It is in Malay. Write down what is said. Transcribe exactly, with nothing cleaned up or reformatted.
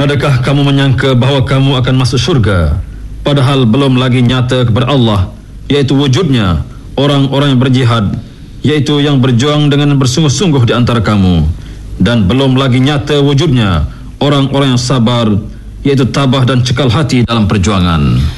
Adakah kamu menyangka bahawa kamu akan masuk syurga, padahal belum lagi nyata kepada Allah, yaitu wujudnya orang-orang yang berjihad, yaitu yang berjuang dengan bersungguh-sungguh di antara kamu, dan belum lagi nyata wujudnya orang-orang yang sabar, yaitu tabah dan cekal hati dalam perjuangan.